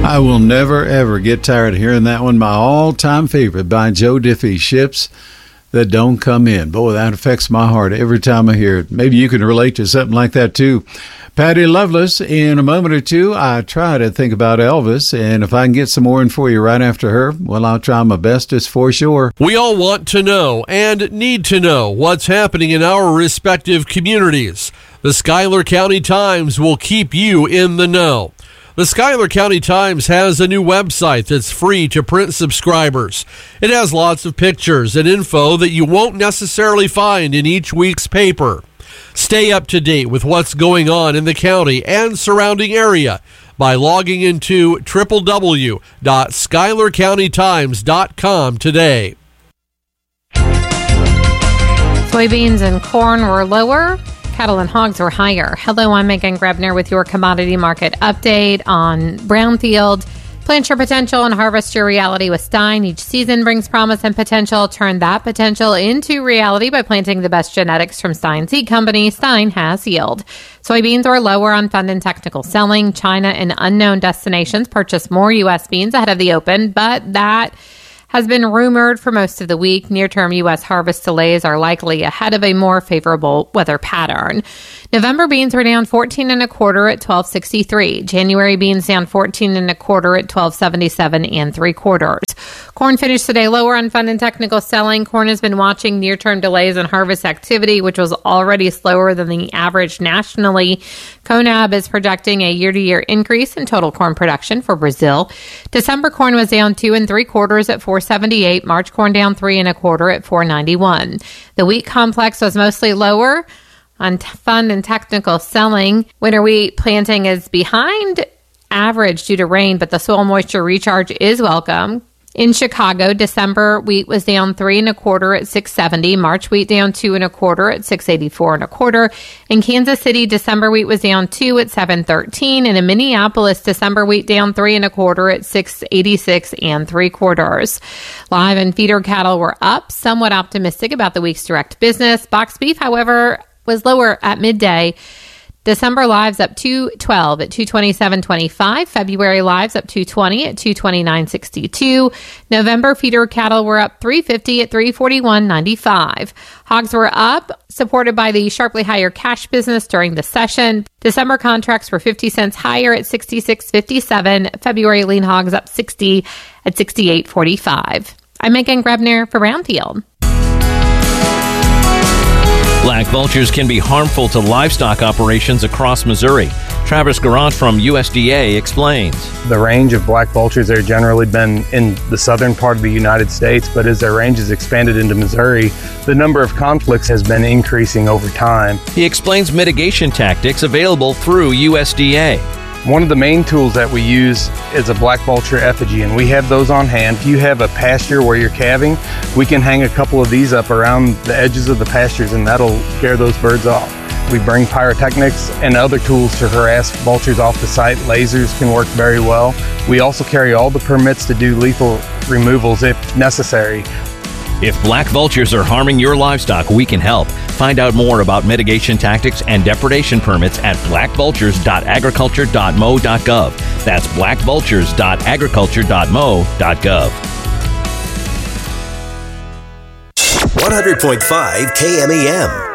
I will never, ever get tired of hearing that one. My all-time favorite by Joe Diffie, Ships That Don't Come In. Boy, that affects my heart every time I hear it. Maybe you can relate to something like that, too. Patty Loveless, in a moment or two, I try to think about Elvis, and if I can get some more in for you right after her, well, I'll try my bestest for sure. We all want to know and need to know what's happening in our respective communities. The Schuyler County Times will keep you in the know. The Schuyler County Times has a new website that's free to print subscribers. It has lots of pictures and info that you won't necessarily find in each week's paper. Stay up to date with what's going on in the county and surrounding area by logging into www.schuylercountytimes.com today. Soybeans and corn were lower. Cattle and hogs were higher. Hello, I'm Megan Grebner with your commodity market update on Brownfield. Plant your potential and harvest your reality with Stein. Each season brings promise and potential. Turn that potential into reality by planting the best genetics from Stein Seed Company. Stein has yield. Soybeans were lower on fund and technical selling. China and unknown destinations purchased more U.S. beans ahead of the open, but that has been rumored for most of the week. Near-term U.S. harvest delays are likely ahead of a more favorable weather pattern. November beans were down 14 1/4 at $12.63. January beans down 14 1/4 at $12.77 3/4. Corn finished today lower on fund and technical selling. Corn has been watching near-term delays in harvest activity, which was already slower than the average nationally. CONAB is projecting a year-to-year increase in total corn production for Brazil. December corn was down 2 3/4 at $4.78. March corn down 3 1/4 at $4.91. The wheat complex was mostly lower on fund and technical selling. Winter wheat planting is behind average due to rain, but the soil moisture recharge is welcome. In Chicago, December wheat was down 3 1/4 at $6.70. March wheat down 2 1/4 at $6.84 1/4. In Kansas City, December wheat was down 2 at $7.13. And in Minneapolis, December wheat down 3 1/4 at $6.86 3/4. Live and feeder cattle were up, somewhat optimistic about the week's direct business. Boxed beef, however, was lower at midday. December lives up 212 at 227.25. February lives up 220 at 229.62. November feeder cattle were up 350 at 341.95. Hogs were up, supported by the sharply higher cash business during the session. December contracts were 50 cents higher at 66.57. February lean hogs up 60 at 68.45. I'm Megan Grebner for Brownfield. Black vultures can be harmful to livestock operations across Missouri. Travis Garant from USDA explains. The range of black vultures have generally been in the southern part of the United States, but as their range has expanded into Missouri, the number of conflicts has been increasing over time. He explains mitigation tactics available through USDA. One of the main tools that we use is a black vulture effigy, and we have those on hand. If you have a pasture where you're calving, we can hang a couple of these up around the edges of the pastures, and that'll scare those birds off. We bring pyrotechnics and other tools to harass vultures off the site. Lasers can work very well. We also carry all the permits to do lethal removals if necessary. If black vultures are harming your livestock, we can help. Find out more about mitigation tactics and depredation permits at blackvultures.agriculture.mo.gov. That's blackvultures.agriculture.mo.gov. 100.5 KMEM.